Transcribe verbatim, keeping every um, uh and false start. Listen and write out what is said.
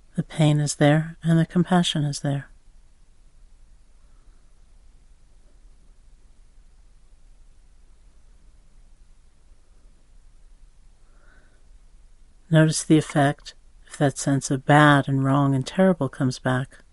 The pain is there and the compassion is there. Notice the effect if that sense of bad and wrong and terrible comes back.